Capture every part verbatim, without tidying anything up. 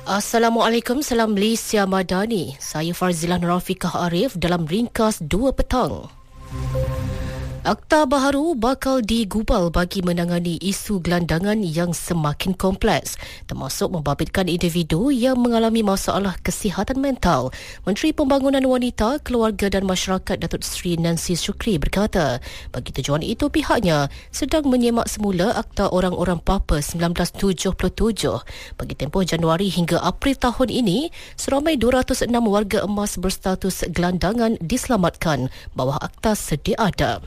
Assalamualaikum, salam Malaysia Madani. Saya Farzilah Nurafiqah Arif dalam ringkas dua petang. Akta baharu bakal digubal bagi menangani isu gelandangan yang semakin kompleks, termasuk membabitkan individu yang mengalami masalah kesihatan mental. Menteri Pembangunan Wanita, Keluarga dan Masyarakat Datuk Seri Nancy Shukri berkata, bagi tujuan itu pihaknya sedang menyemak semula Akta Orang-Orang Papa sembilan belas tujuh puluh tujuh. Bagi tempoh Januari hingga April tahun ini, seramai dua ratus enam warga emas berstatus gelandangan diselamatkan bawah akta sedia ada.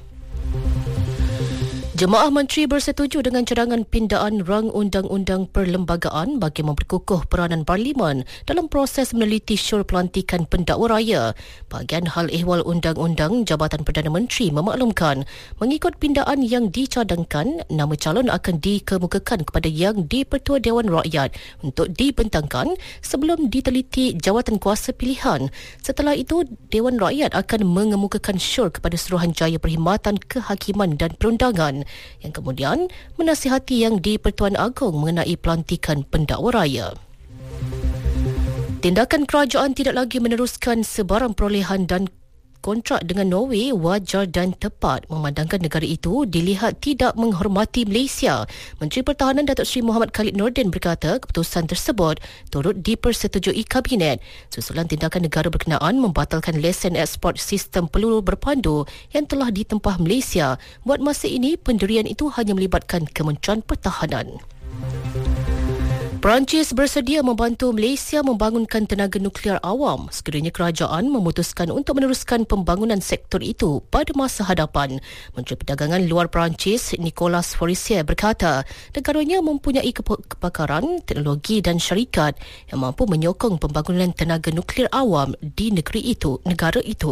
Jemaah Menteri bersetuju dengan cadangan pindaan rang undang-undang perlembagaan bagi memperkukuh peranan Parlimen dalam proses meneliti syur pelantikan pendakwa raya. Bahagian Hal Ehwal Undang-Undang Jabatan Perdana Menteri memaklumkan, mengikut pindaan yang dicadangkan, nama calon akan dikemukakan kepada Yang di-Pertua Dewan Rakyat untuk dibentangkan sebelum diteliti jawatan kuasa pilihan. Setelah itu, Dewan Rakyat akan mengemukakan syur kepada Suruhanjaya Perkhidmatan Kehakiman dan Perundangan, yang kemudian menasihati Yang di-Pertuan Agong mengenai pelantikan pendakwa raya. Tindakan kerajaan tidak lagi meneruskan sebarang perolehan dan kontrak dengan Norway wajar dan tepat memandangkan negara itu dilihat tidak menghormati Malaysia. Menteri Pertahanan Datuk Seri Muhammad Khalid Nordin berkata keputusan tersebut turut dipersetujui Kabinet susulan tindakan negara berkenaan membatalkan lesen ekspor sistem peluru berpandu yang telah ditempah Malaysia. Buat masa ini, pendirian itu hanya melibatkan Kementerian Pertahanan. Perancis bersedia membantu Malaysia membangunkan tenaga nuklear awam sekiranya kerajaan memutuskan untuk meneruskan pembangunan sektor itu pada masa hadapan. Menteri Perdagangan Luar Perancis, Nicolas Forissier berkata, negaranya mempunyai kepakaran, teknologi dan syarikat yang mampu menyokong pembangunan tenaga nuklear awam di negeri itu, negara itu.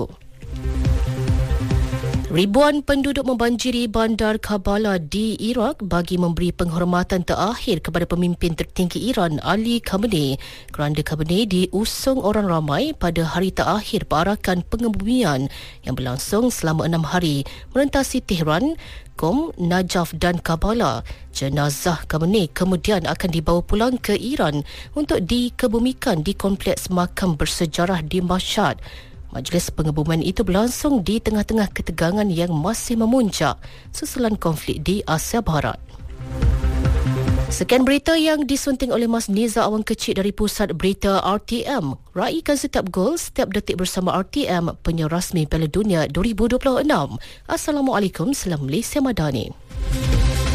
Ribuan penduduk membanjiri bandar Karbala di Iraq bagi memberi penghormatan terakhir kepada pemimpin tertinggi Iran, Ali Khamenei. Keranda Khamenei diusung orang ramai pada hari terakhir perarakan pengebumian yang berlangsung selama enam hari merentasi Tehran, Qom, Najaf dan Karbala. Jenazah Khamenei kemudian akan dibawa pulang ke Iran untuk dikebumikan di kompleks makam bersejarah di Mashhad. Majlis pengebumian itu berlangsung di tengah-tengah ketegangan yang masih memuncak susulan konflik di Asia Barat. Sekian berita yang disunting oleh Mas Niza Awang Kecil dari Pusat Berita R T M. Raikan setiap gol, setiap detik bersama R T M, penyiar rasmi Piala Dunia dua ribu dua puluh enam. Assalamualaikum, salam Malaysia Madani.